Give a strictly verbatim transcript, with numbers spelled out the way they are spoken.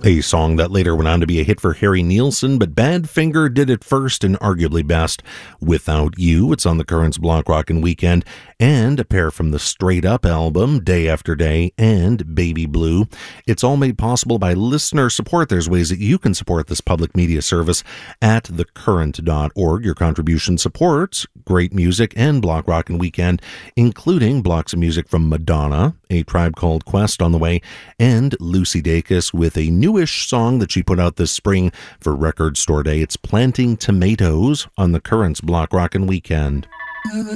A song that later went on to be a hit for Harry Nilsson, but Badfinger did it first and arguably best. Without You, it's on the Currents Block Rockin' Weekend, and a pair from the Straight Up album, Day After Day and Baby Blue. It's all made possible by listener support. There's ways that you can support this public media service at the current dot org. Your contribution supports great music and Block Rockin' Weekend, including blocks of music from Madonna, A Tribe Called Quest on the way, and Lucy Dacus with a newish song that she put out this spring for Record Store Day. It's Planting Tomatoes on the Currents Block Rockin' Weekend.